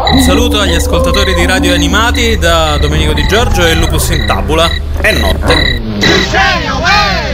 Un saluto agli ascoltatori di Radio Animati da Domenico Di Giorgio e Lupus in Tabula. È notte.